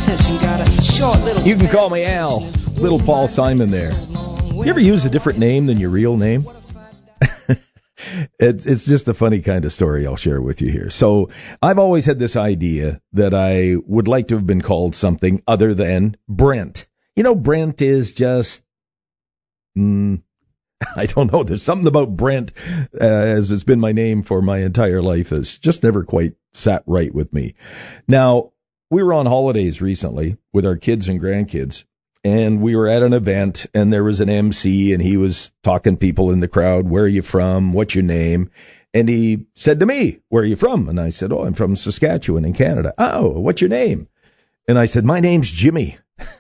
attention. Got a short little. You can call me Al. Little Paul Simon there. You ever use a different name than your real name? It's just a funny kind of story I'll share with you here. So I've always had this idea that I would like to have been called something other than Brent. You know, Brent is just, I don't know. There's something about Brent, as it's been my name for my entire life, that's just never quite sat right with me. Now, we were on holidays recently with our kids and grandkids. And we were at an event, and there was an MC, and he was talking people in the crowd. Where are you from? What's your name? And he said to me, where are you from? And I said, oh, I'm from Saskatchewan in Canada. Oh, what's your name? And I said, my name's Jimmy.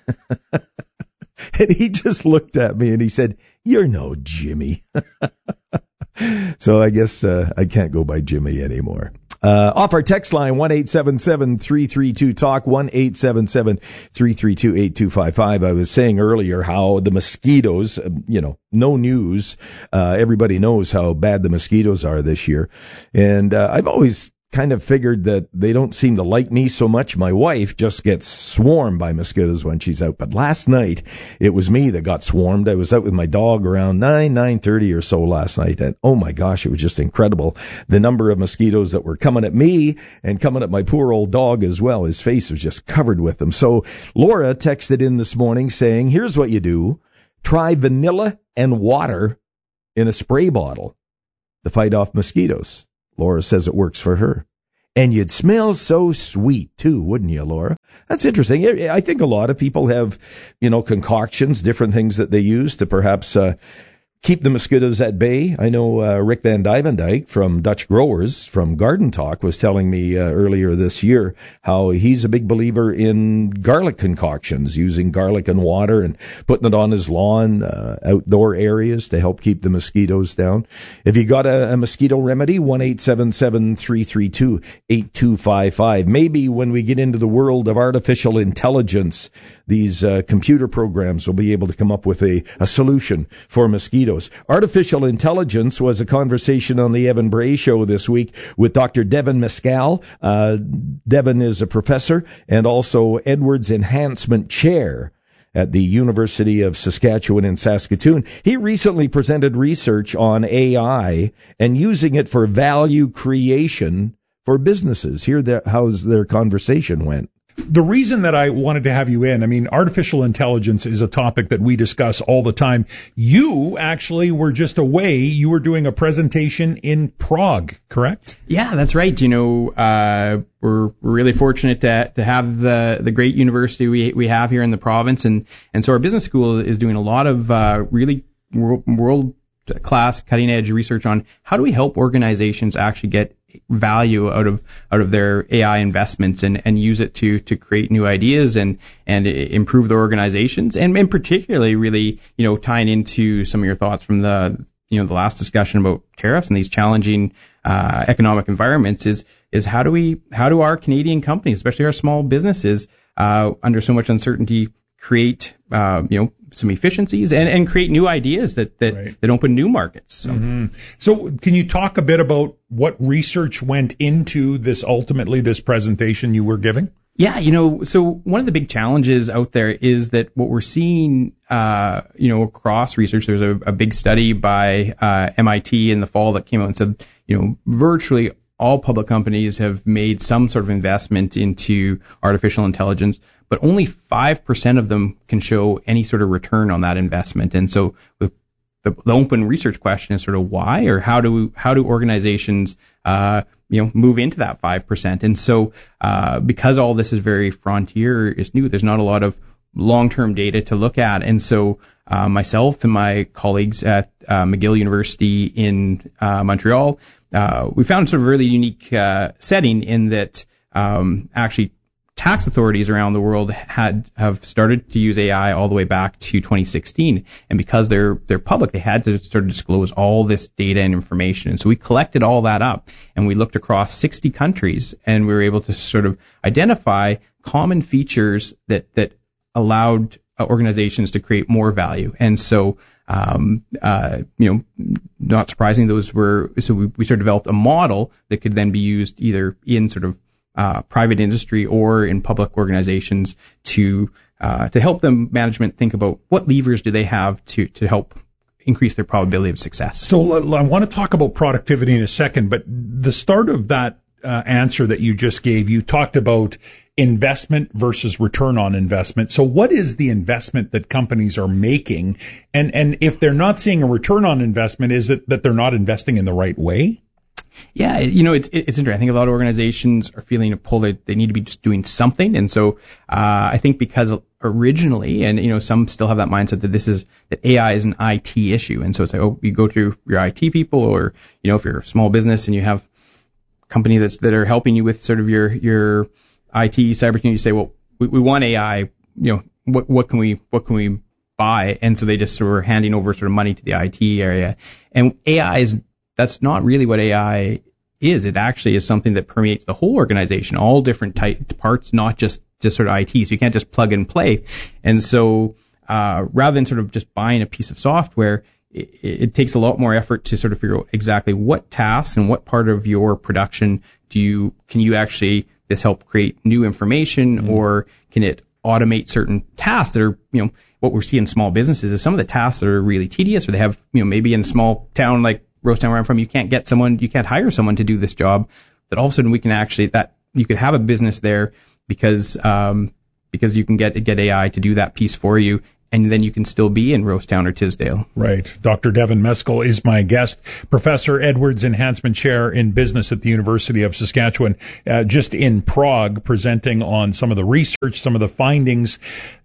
And he just looked at me, and he said, you're no Jimmy. So I guess I can't go by Jimmy anymore. Off our text line, 1-877-332-TALK, 1-877-332-8255. I was saying earlier how the mosquitoes, no news. Everybody knows how bad the mosquitoes are this year. And I've always kind of figured that they don't seem to like me so much. My wife just gets swarmed by mosquitoes when she's out. But last night, it was me that got swarmed. I was out with my dog around 9:30 or so last night. And oh my gosh, it was just incredible. The number of mosquitoes that were coming at me and coming at my poor old dog as well. His face was just covered with them. So Laura texted in this morning saying, here's what you do. Try vanilla and water in a spray bottle to fight off mosquitoes. Laura says it works for her. And you'd smell so sweet, too, wouldn't you, Laura? That's interesting. I think a lot of people have, concoctions, different things that they use to perhaps keep the mosquitoes at bay. I know Rick Van Dyvendyke from Dutch Growers from Garden Talk was telling me earlier this year how he's a big believer in garlic concoctions, using garlic and water and putting it on his lawn, outdoor areas to help keep the mosquitoes down. If you got a mosquito remedy, 1-877-332-8255. Maybe when we get into the world of artificial intelligence, these computer programs will be able to come up with a solution for mosquitoes. Artificial intelligence was a conversation on the Evan Bray Show this week with Dr. Devin Mescal. Devin is a professor and also Edwards Enhancement Chair at the University of Saskatchewan in Saskatoon. He recently presented research on AI and using it for value creation for businesses. Hear how their conversation went. The reason that I wanted to have you in, artificial intelligence is a topic that we discuss all the time. You actually were just away. You were doing a presentation in Prague, correct? Yeah, that's right. We're really fortunate to have the great university we have here in the province. And so our business school is doing a lot of really world-class, cutting-edge research on how do we help organizations actually get value out of their AI investments and use it to create new ideas and improve their organizations, and particularly really tying into some of your thoughts from the last discussion about tariffs and these challenging economic environments is how do our Canadian companies, especially our small businesses, under so much uncertainty, create some efficiencies and create new ideas that open new markets. So. Mm-hmm. So can you talk a bit about what research went into this presentation you were giving? Yeah, so one of the big challenges out there is that what we're seeing, across research, there's a big study by MIT in the fall that came out and said, virtually all public companies have made some sort of investment into artificial intelligence, but only 5% of them can show any sort of return on that investment. And so the open research question is sort of why, or how do organizations move into that 5%? And so because all this is very frontier, is new, there's not a lot of long-term data to look at. And so myself and my colleagues at McGill University in Montreal, we found sort of a really unique setting in that actually tax authorities around the world have started to use AI all the way back to 2016, and because they're public, they had to sort of disclose all this data and information. And so we collected all that up, and we looked across 60 countries, and we were able to sort of identify common features that allowed organizations to create more value. And so not surprising, we sort of developed a model that could then be used either in sort of private industry or in public organizations to help them management think about what levers do they have to help increase their probability of success. So I want to talk about productivity in a second, but the start of that answer that you just gave, you talked about investment versus return on investment. So what is the investment that companies are making? And if they're not seeing a return on investment, is it that they're not investing in the right way? Yeah, it's interesting. I think a lot of organizations are feeling a pull that they need to be just doing something. And so I think because originally, and some still have that mindset that AI is an IT issue. And so it's like, you go through your IT people, or, if you're a small business and you have a company that are helping you with sort of your IT cybersecurity, you say, well, we want AI, what can we buy? And so they just sort of handing over sort of money to the IT area. And that's not really what AI is. It actually is something that permeates the whole organization, all different parts, not just sort of IT. So you can't just plug and play. And so rather than sort of just buying a piece of software, it takes a lot more effort to sort of figure out exactly what tasks and what part of your production can you actually this help create new information, or can it automate certain tasks that are, what we're seeing in small businesses is some of the tasks that are really tedious, or they have, maybe in a small town like Rosetown where I'm from, you can't hire someone to do this job, that all of a sudden we can actually, that you could have a business there because you can get AI to do that piece for you, and then you can still be in Rosetown or Tisdale. Right. Dr. Devin Meskel is my guest, Professor Edwards Enhancement Chair in Business at the University of Saskatchewan, just in Prague, presenting on some of the research, some of the findings.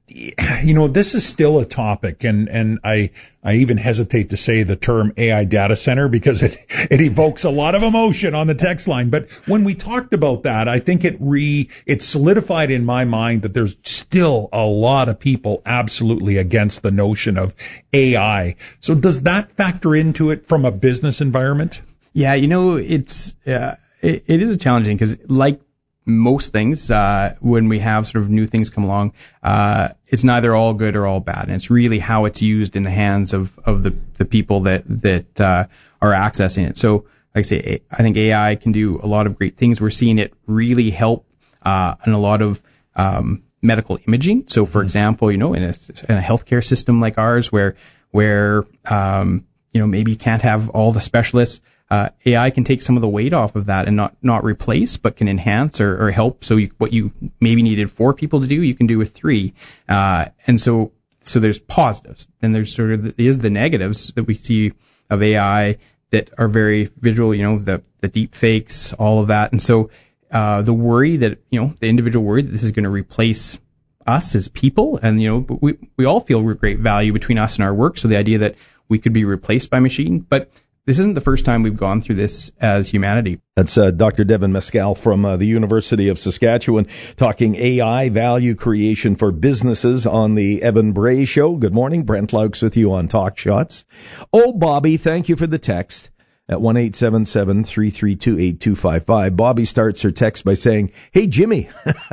This is still a topic, and I even hesitate to say the term AI data center because it evokes a lot of emotion on the text line. But when we talked about that, I think it solidified in my mind that there's still a lot of people absolutely against the notion of AI. So does that factor into it from a business environment? Yeah, it is a challenging, because like most things, when we have sort of new things come along, it's neither all good or all bad. And it's really how it's used in the hands of the people that are accessing it. So, like I say, I think AI can do a lot of great things. We're seeing it really help in a lot of medical imaging. So, for example, in a healthcare system like ours, where maybe you can't have all the specialists, AI can take some of the weight off of that and not replace, but can enhance or help. So what you maybe needed 4 people to do, you can do with 3. And so there's positives, and there's sort of is the negatives that we see of AI that are very visual, the deep fakes, all of that. And so the worry that, the individual worry that this is going to replace us as people, and we all feel great value between us and our work. So the idea that we could be replaced by machine, but this isn't the first time we've gone through this as humanity. That's Dr. Devin Meskel from the University of Saskatchewan, talking AI value creation for businesses on the Evan Bray Show. Good morning. Brent Laux with you on Talk Shots. Oh, Bobby, thank you for the text at 1-877-332-8255. Bobby starts her text by saying, "Hey, Jimmy."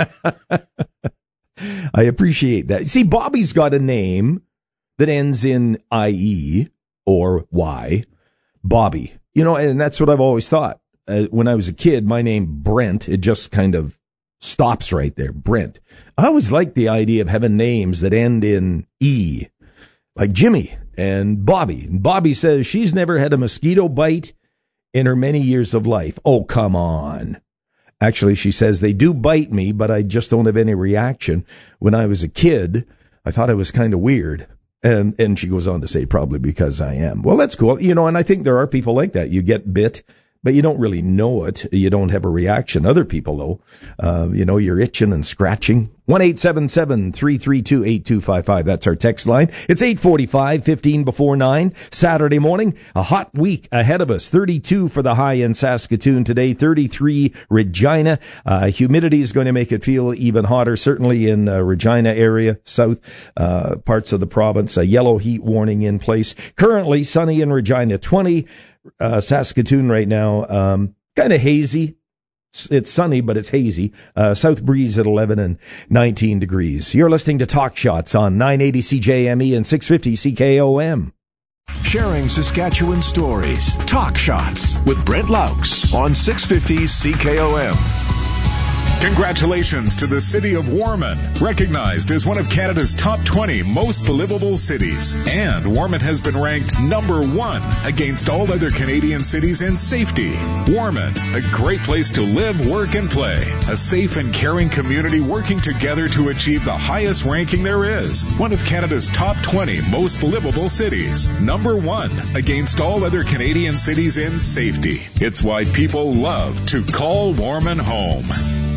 I appreciate that. See, Bobby's got a name that ends in IE or Y. Bobby, and that's what I've always thought. When I was a kid, my name Brent, it just kind of stops right there, Brent. I always liked the idea of having names that end in E, like Jimmy and Bobby. And Bobby says she's never had a mosquito bite in her many years of life. Oh, come on. Actually, she says they do bite me, but I just don't have any reaction. When I was a kid, I thought it was kind of weird. And she goes on to say, probably because I am. Well, that's cool. And I think there are people like that. You get bit, but you don't really know it. You don't have a reaction. Other people, though, you're itching and scratching. 1-877-332-8255. That's our text line. It's 8:45, 15 before 9, Saturday morning. A hot week ahead of us. 32 for the high in Saskatoon today, 33 Regina. Humidity is going to make it feel even hotter, certainly in Regina area, south parts of the province. A yellow heat warning in place. Currently sunny in Regina, 20 Saskatoon right now. Kind of hazy. It's sunny, but it's hazy. South breeze at 11 and 19 degrees. You're listening to Talk Shots on 980 CJME and 650 CKOM. Sharing Saskatchewan stories. Talk Shots with Brent Laux on 650 CKOM. Congratulations to the city of Warman, recognized as one of Canada's top 20 most livable cities. And Warman has been ranked number 1 against all other Canadian cities in safety. Warman, a great place to live, work, and play. A safe and caring community working together to achieve the highest ranking there is. One of Canada's top 20 most livable cities. Number 1 against all other Canadian cities in safety. It's why people love to call Warman home.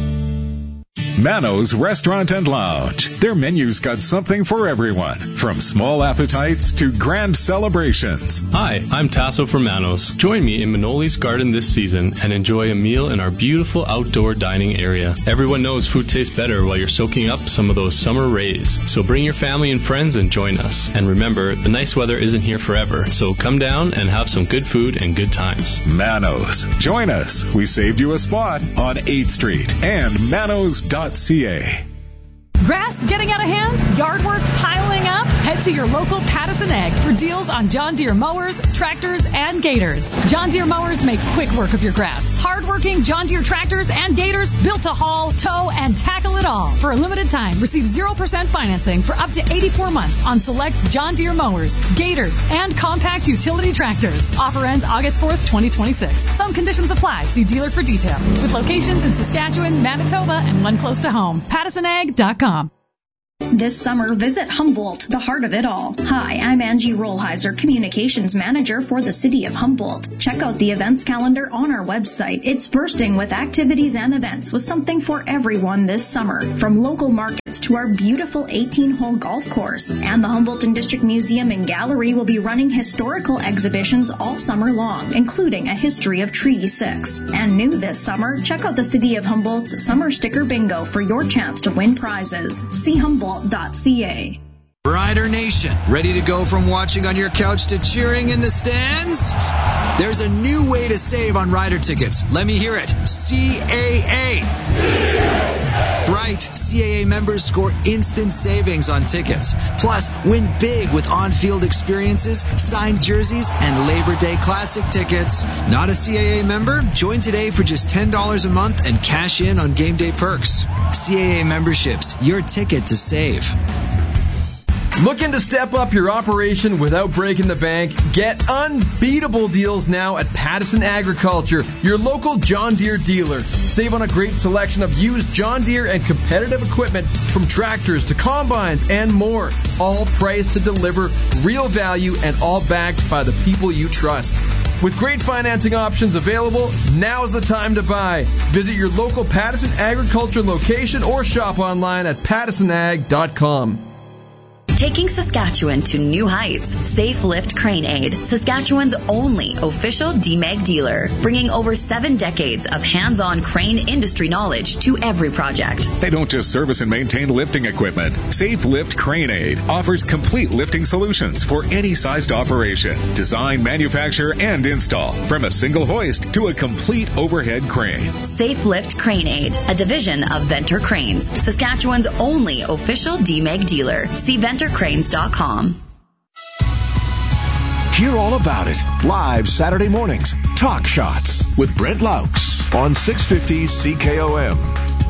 Mano's Restaurant and Lounge. Their menu's got something for everyone, from small appetites to grand celebrations. Hi, I'm Tasso from Mano's. Join me in Manoli's Garden this season and enjoy a meal in our beautiful outdoor dining area. Everyone knows food tastes better while you're soaking up some of those summer rays. So bring your family and friends and join us. And remember, the nice weather isn't here forever, so come down and have some good food and good times. Mano's. Join us. We saved you a spot on 8th Street and manos.ca. Grass getting out of hand? Yard work piling up? Head to your local Pattison Ag for deals on John Deere mowers, tractors, and gators. John Deere mowers make quick work of your grass. Hard-working John Deere tractors and gators built to haul, tow, and tackle it all. For a limited time, receive 0% financing for up to 84 months on select John Deere mowers, gators, and compact utility tractors. Offer ends August 4th, 2026. Some conditions apply. See dealer for details. With locations in Saskatchewan, Manitoba, and one close to home. PattisonAg.com. This summer, visit Humboldt, the heart of it all. Hi, I'm Angie Rollheiser, Communications Manager for the City of Humboldt. Check out the events calendar on our website. It's bursting with activities and events with something for everyone this summer. From local markets to our beautiful 18-hole golf course. And the Humboldt and District Museum and Gallery will be running historical exhibitions all summer long, including a history of Treaty 6. And new this summer, check out the City of Humboldt's Summer Sticker Bingo for your chance to win prizes. See Humboldt.ca. Rider Nation, ready to go from watching on your couch to cheering in the stands? There's a new way to save on Rider tickets. Let me hear it. CAA. Right, CAA members score instant savings on tickets. Plus, win big with on-field experiences, signed jerseys, and Labor Day Classic tickets. Not a CAA member? Join today for just $10 a month and cash in on game day perks. CAA memberships, your ticket to save. Looking to step up your operation without breaking the bank? Get unbeatable deals now at Pattison Agriculture, your local John Deere dealer. Save on a great selection of used John Deere and competitive equipment, from tractors to combines and more. All priced to deliver real value and all backed by the people you trust. With great financing options available, now's the time to buy. Visit your local Pattison Agriculture location or shop online at pattisonag.com. Taking Saskatchewan to new heights. Safe Lift Crane Aid, Saskatchewan's only official DMAG dealer, bringing over 7 decades of hands-on crane industry knowledge to every project. They don't just service and maintain lifting equipment. Safe Lift Crane Aid offers complete lifting solutions for any sized operation. Design, manufacture, and install, from a single hoist to a complete overhead crane. Safe Lift Crane Aid, a division of Venter Cranes, Saskatchewan's only official DMAG dealer. See VenterCranes.com. Hear all about it live Saturday mornings. Talk Shots with Brent Laux on 650 CKOM.